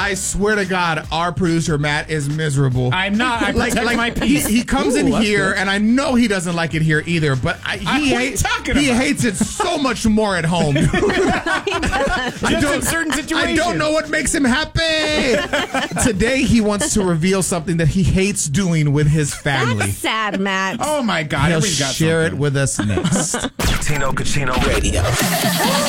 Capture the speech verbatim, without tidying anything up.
I swear to God, our producer Matt is miserable. I'm not. I like, protect like my peace. He, he comes Ooh, in that's here, good. and I know he doesn't like it here either. But I, he, I, what are you hates, talking he about? hates it so much more at home. I Just don't, in certain situations. I don't know what makes him happy. Today, he wants to reveal something that he hates doing with his family. That's sad, Matt. Oh my God! He'll Everybody's got share something. it with us next. Tino Cucino Radio.